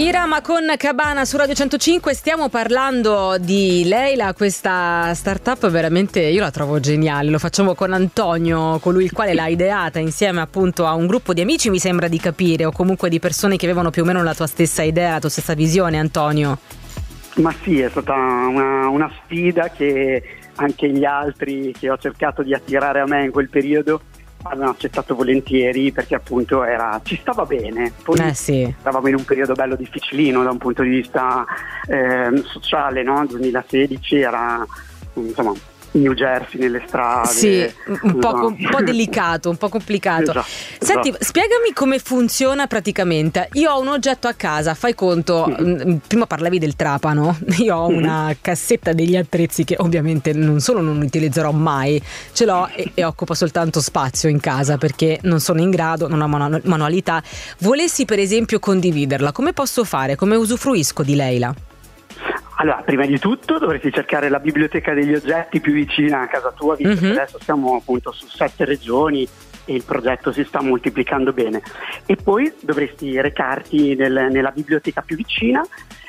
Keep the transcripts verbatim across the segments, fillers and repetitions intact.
Irama con Cabana su Radio centocinque, stiamo parlando di Leila, questa startup veramente io la trovo geniale, lo facciamo con Antonio, colui il quale l'ha ideata insieme appunto a un gruppo di amici, mi sembra di capire, o comunque di persone che avevano più o meno la tua stessa idea, la tua stessa visione, Antonio. Ma sì, è stata una, una sfida che anche gli altri che ho cercato di attirare a me in quel periodo hanno accettato volentieri, perché appunto era ci stava bene. Poi eh sì. Eravamo in un periodo bello difficilino da un punto di vista eh, sociale, no? duemilasedici era insomma New Jersey nelle strade. Sì, un po', un po' delicato, un po' complicato. Esatto, Senti, esatto. Spiegami come funziona praticamente. Io ho un oggetto a casa, fai conto, mm. prima parlavi del trapano, io ho mm. una cassetta degli attrezzi che ovviamente non solo non utilizzerò mai, ce l'ho e, e occupa soltanto spazio in casa perché non sono in grado, non ho manu- manualità. Volessi per esempio condividerla, come posso fare? Come usufruisco di Leila? Allora, prima di tutto dovresti cercare la biblioteca degli oggetti più vicina a casa tua, visto mm-hmm. che adesso siamo appunto su sette regioni e il progetto si sta moltiplicando bene. E poi dovresti recarti nel, nella biblioteca più vicina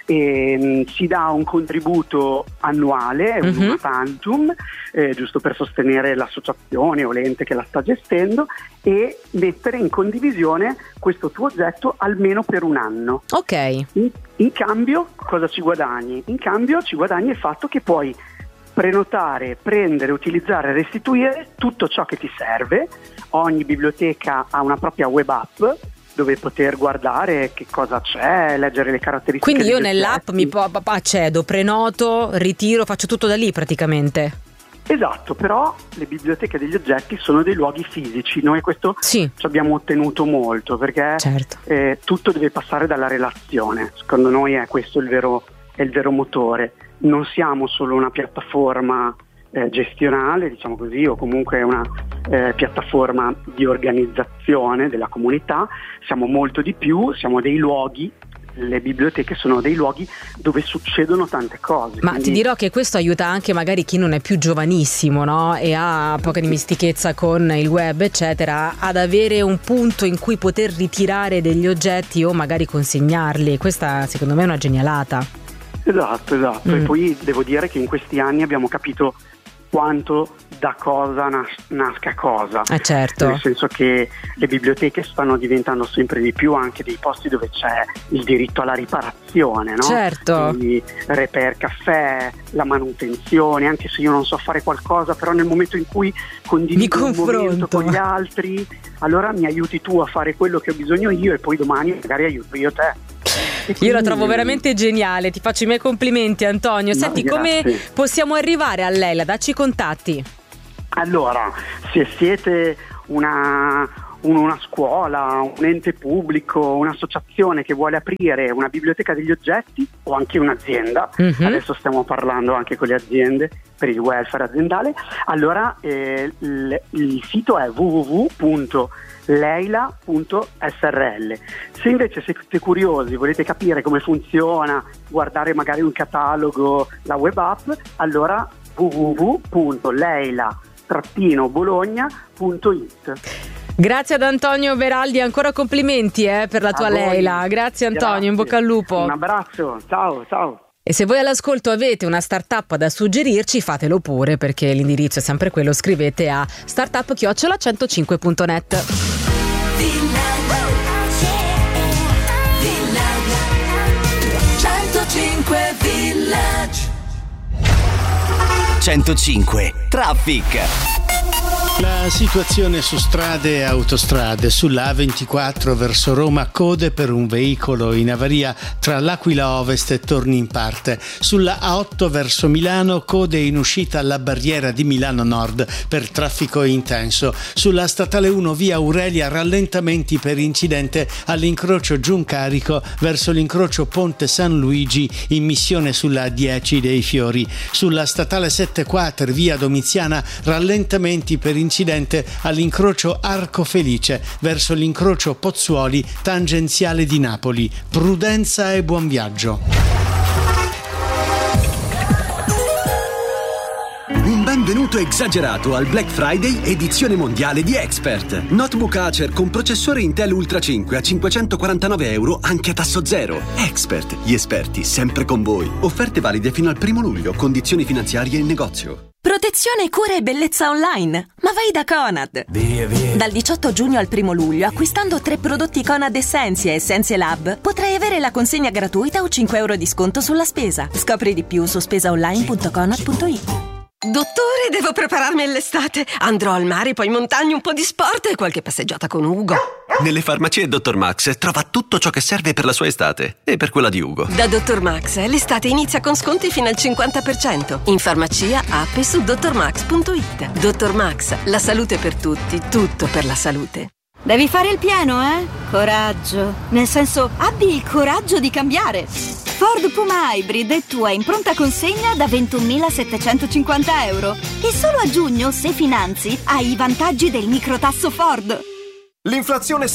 e mh, si dà un contributo annuale, un mm-hmm. una tantum, eh, giusto per sostenere l'associazione o l'ente che la sta gestendo, e mettere in condivisione questo tuo oggetto almeno per un anno. Ok. In, in cambio cosa ci guadagni? In cambio ci guadagni il fatto che puoi prenotare, prendere, utilizzare, restituire tutto ciò che ti serve. Ogni biblioteca ha una propria web app dove poter guardare che cosa c'è, leggere le caratteristiche. Quindi io degli nell'app oggetti. mi po- accedo, prenoto, ritiro, faccio tutto da lì praticamente. Esatto, però le biblioteche degli oggetti sono dei luoghi fisici, noi questo sì. ci abbiamo ottenuto molto, perché certo. eh, tutto deve passare dalla relazione. Secondo noi è questo il vero, è il vero motore. Non siamo solo una piattaforma eh, gestionale, diciamo così, o comunque una eh, piattaforma di organizzazione della comunità, siamo molto di più, siamo dei luoghi. Le biblioteche sono dei luoghi dove succedono tante cose. Ma quindi... ti dirò che questo aiuta anche magari chi non è più giovanissimo, no? E ha poca dimestichezza con il web, eccetera, ad avere un punto in cui poter ritirare degli oggetti o magari consegnarli. Questa secondo me è una genialata. Esatto, esatto. Mm. E poi devo dire che in questi anni abbiamo capito quanto da cosa nas- nasca cosa. Eh certo. Nel senso che le biblioteche stanno diventando sempre di più anche dei posti dove c'è il diritto alla riparazione, no? Certo. Quindi reper caffè, la manutenzione, anche se io non so fare qualcosa, però nel momento in cui condivido un momento con gli altri, allora mi aiuti tu a fare quello che ho bisogno io e poi domani magari aiuto io te. Quindi... Io la trovo veramente geniale, ti faccio i miei complimenti, Antonio. Senti, no, come possiamo arrivare a Leila? Dacci i contatti. Allora, se siete una, una scuola, un ente pubblico, un'associazione che vuole aprire una biblioteca degli oggetti o anche un'azienda, mm-hmm. adesso stiamo parlando anche con le aziende per il welfare aziendale, allora eh, il, il sito è w w w punto leila punto s r l. Se invece siete curiosi, volete capire come funziona, guardare magari un catalogo, la web app, allora w w w punto leila bologna punto i t. Grazie ad Antonio Veraldi, ancora complimenti eh, per la tua Leila. Grazie Antonio, Grazie. In bocca al lupo. Un abbraccio, ciao ciao. E se voi all'ascolto avete una startup da suggerirci, fatelo pure, perché l'indirizzo è sempre quello, scrivete a startup chiocciola centocinque punto net. centocinque Village. centocinque Traffic. La situazione su strade e autostrade: sulla A ventiquattro verso Roma code per un veicolo in avaria tra l'Aquila Ovest e Torni in Parte. Sulla A otto verso Milano code in uscita alla barriera di Milano Nord per traffico intenso. Sulla statale uno via Aurelia rallentamenti per incidente all'incrocio Giuncarico verso l'incrocio Ponte San Luigi in missione sulla A dieci dei Fiori. Sulla statale sette quater via Domiziana rallentamenti per incidente all'incrocio Arco Felice verso l'incrocio Pozzuoli tangenziale di Napoli. Prudenza e buon viaggio. Un ben Benvenuto esagerato al Black Friday edizione mondiale di Expert. Notebook Acer con processore Intel Ultra cinque a cinquecentoquarantanove euro anche a tasso zero. Expert, gli esperti sempre con voi. Offerte valide fino al primo luglio, condizioni finanziarie in negozio. Protezione, cura e bellezza online. Ma vai da Conad. Via, via. Dal diciotto giugno al primo luglio, acquistando tre prodotti Conad Essentia e Essenze Lab, potrai avere la consegna gratuita o cinque euro di sconto sulla spesa. Scopri di più su spesaonline punto conad punto it. Dottore, devo prepararmi all'estate. Andrò al mare, poi in montagna, un po' di sport e qualche passeggiata con Ugo. Nelle farmacie dottor Max trova tutto ciò che serve per la sua estate e per quella di Ugo. Da dottor Max l'estate inizia con sconti fino al cinquanta per cento. In farmacia, app e su dottor max punto it. dottor Max, la salute per tutti, tutto per la salute. Devi fare il pieno, eh? Coraggio. Nel senso, abbi il coraggio di cambiare. Ford Puma Hybrid è tua in pronta consegna da ventunomilasettecentocinquanta euro. E solo a giugno, se finanzi, hai i vantaggi del microtasso Ford. L'inflazione